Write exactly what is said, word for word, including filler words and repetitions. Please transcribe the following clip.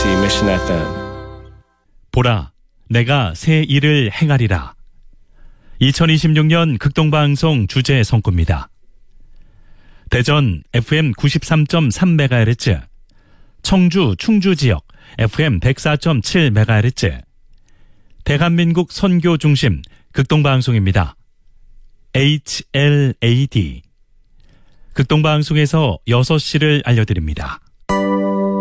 케이비엠씨 Mission 에프엠. 보라, 내가 새 일을 행하리라. 이천이십육 년 극동방송 주제 성구입니다. 대전 에프엠 구십삼 점 삼 메가헤르츠, 청주 충주 지역 에프엠 백사 점 칠 메가헤르츠, 대한민국 선교 중심 극동방송입니다. 에이치엘에이디. 극동방송에서 여섯 시를 알려드립니다.